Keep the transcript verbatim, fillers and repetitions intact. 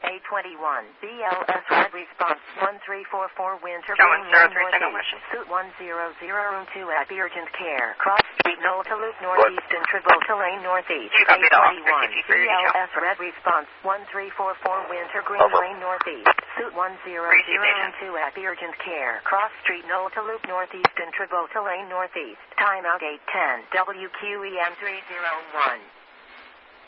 A twenty-one. B L S red response one three four four winter Gentlemen, green zero lane three second northeast. mission. Suit one zero zero room two at the urgent care. Cross street Knoll to Loop northeast and Travolta lane northeast. You A copy that, twenty-one. officer. B L S red response one three four four winter green Over. lane northeast. Suit one zero zero room two at the urgent care. Cross street Knoll to Loop northeast and Travolta lane northeast. Timeout eight ten. W Q E M three zero one.